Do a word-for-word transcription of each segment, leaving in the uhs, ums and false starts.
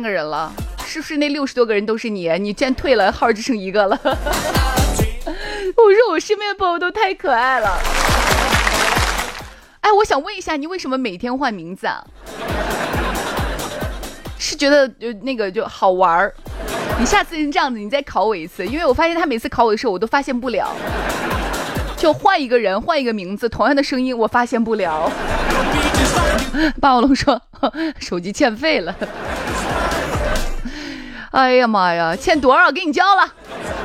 个人了，是不是那六十多个人都是你？你竟然退了，号只剩一个了。我说我身边的朋友都太可爱了。哎，我想问一下，你为什么每天换名字啊？是觉得就那个就好玩儿？你下次是这样子，你再考我一次，因为我发现他每次考我的时候，我都发现不了。就换一个人，换一个名字，同样的声音，我发现不了。霸王龙说，手机欠费了。哎呀妈呀，欠多少？给你交了。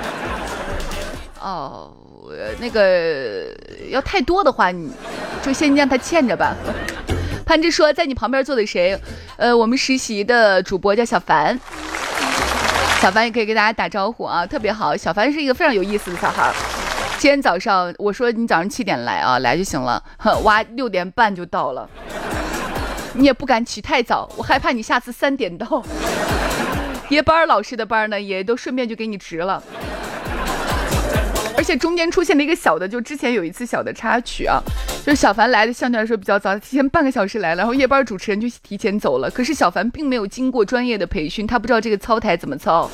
哦，那个要太多的话，你就先让他欠着吧。潘之说，在你旁边坐的谁？呃，我们实习的主播叫小凡。小凡也可以给大家打招呼啊，特别好。小凡是一个非常有意思的小孩。今天早上我说你早上七点来啊，来就行了。哇，六点半就到了。你也不敢起太早，我害怕你下次三点到。夜班老师的班呢，也都顺便就给你值了。而且中间出现了一个小的，就之前有一次小的插曲啊，就是小凡来的相对来说比较早，提前半个小时来了，然后夜班主持人就提前走了。可是小凡并没有经过专业的培训，他不知道这个操台怎么操，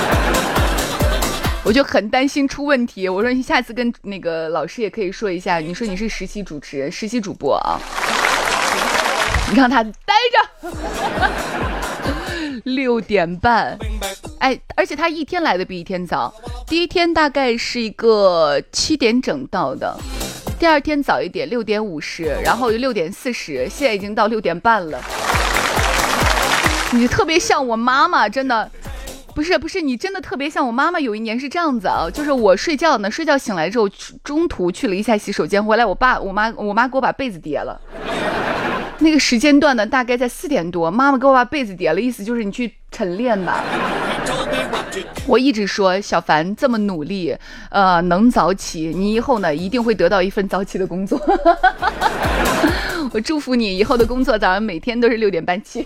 我就很担心出问题。我说你下次跟那个老师也可以说一下，你说你是实习主持人、实习主播啊，你让他待着。六点半，哎，而且他一天来的比一天早。第一天大概是一个七点整到的，第二天早一点，六点五十，然后六点四十，现在已经到六点半了。你特别像我妈妈，真的，不是不是，你真的特别像我妈妈。有一年是这样子啊，就是我睡觉呢，睡觉醒来之后，中途去了一下洗手间，回来我爸我妈我妈给我把被子叠了。那个时间段呢，大概在四点多，妈妈给我把被子叠了，意思就是你去晨练吧。我一直说小凡这么努力，呃，能早起，你以后呢一定会得到一份早起的工作。我祝福你以后的工作早上每天都是六点半起。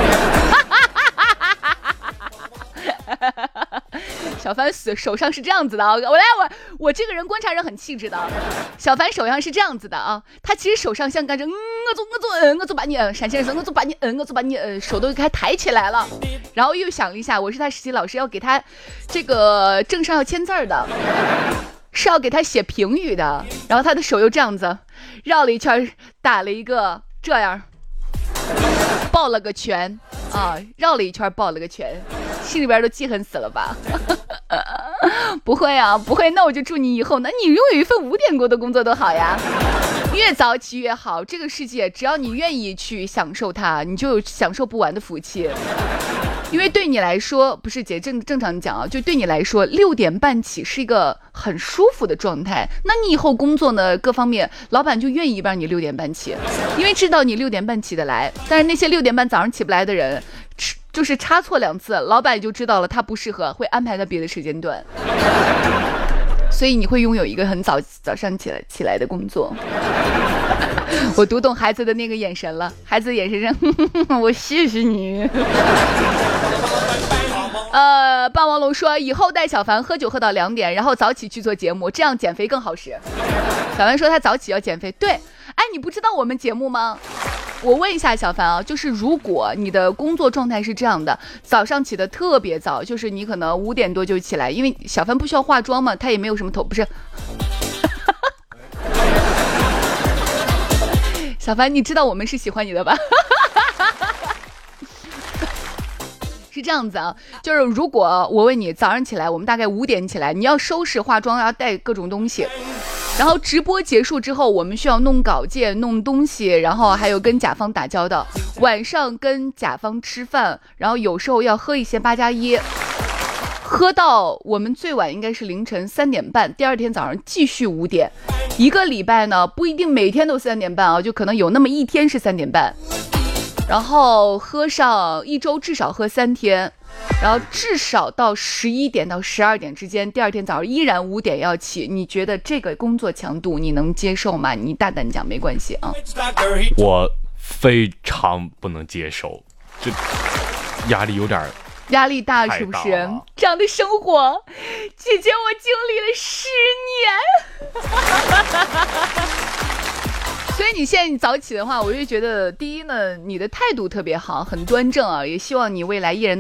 小凡手上是这样子的啊，我来我我这个人观察人很气质的啊。小凡手上是这样子的啊，他其实手上像干着，嗯，我做我做嗯，我做把你嗯，陕西人说我做把你嗯，我做把你嗯，手都给他抬起来了。然后又想了一下，我是他实习老师，要给他这个证上要签字的，是要给他写评语的。然后他的手又这样子绕了一圈，打了一个这样，抱了个拳啊，绕了一圈抱了个拳，心里边都记恨死了吧。不会啊，不会，那我就祝你以后，那你拥有一份五点过的工作多好呀，越早起越好。这个世界只要你愿意去享受它，你就有享受不完的福气。因为对你来说，不是姐正正常讲啊，就对你来说，六点半起是一个很舒服的状态。那你以后工作呢，各方面老板就愿意让你六点半起，因为知道你六点半起得来。但是那些六点半早上起不来的人，就是差错两次，老板也就知道了他不适合，会安排在别的时间段。所以你会拥有一个很早早上起来起来的工作。我读懂孩子的那个眼神了，孩子的眼神上，呵呵，我谢谢你。呃，霸王龙说以后带小凡喝酒喝到两点，然后早起去做节目，这样减肥更好使。小凡说他早起要减肥，对，哎，你不知道我们节目吗？我问一下小凡啊，就是如果你的工作状态是这样的，早上起得特别早，就是你可能五点多就起来，因为小凡不需要化妆嘛，他也没有什么头，不是。小凡，你知道我们是喜欢你的吧？是这样子啊，就是如果我问你早上起来，我们大概五点起来，你要收拾化妆，要带各种东西，然后直播结束之后，我们需要弄稿件、弄东西，然后还有跟甲方打交道，晚上跟甲方吃饭，然后有时候要喝一些八加一，喝到我们最晚应该是凌晨三点半，第二天早上继续五点。一个礼拜呢不一定每天都三点半啊，就可能有那么一天是三点半，然后喝上一周至少喝三天，然后至少到十一点到十二点之间，第二天早上依然五点要起。你觉得这个工作强度你能接受吗？你大胆讲没关系啊。 我非常不能接受，这压力有点压力大是不是？这样的生活，姐姐我经历了十年。所以你现在你早起的话，我就觉得第一呢，你的态度特别好，很端正啊，也希望你未来依然